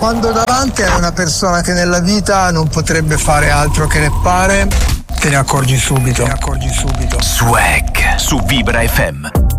Quando davanti hai una persona che nella vita non potrebbe fare altro che le pare, te ne accorgi subito. Swag su Vibra FM.